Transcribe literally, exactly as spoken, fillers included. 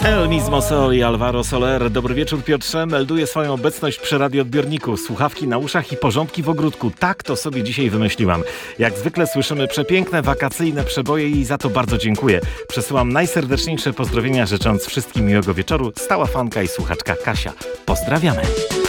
El mismo Sol i Alvaro Soler. Dobry wieczór, Piotrze. Melduję swoją obecność przy radioodbiorniku. Słuchawki na uszach i porządki w ogródku. Tak to sobie dzisiaj wymyśliłam. Jak zwykle słyszymy przepiękne, wakacyjne przeboje i za to bardzo dziękuję. Przesyłam najserdeczniejsze pozdrowienia, życząc wszystkim miłego wieczoru. Stała fanka i słuchaczka Kasia. Pozdrawiamy.